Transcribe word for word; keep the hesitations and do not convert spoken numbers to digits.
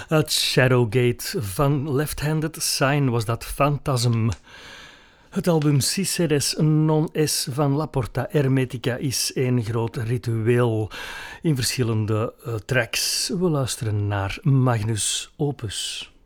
Uit Shadowgate van Left-Handed Sign was dat Phantasm. Het album Ciceres non es van La Porta Hermetica is een groot ritueel in verschillende uh, tracks. We luisteren naar Magnus Opus.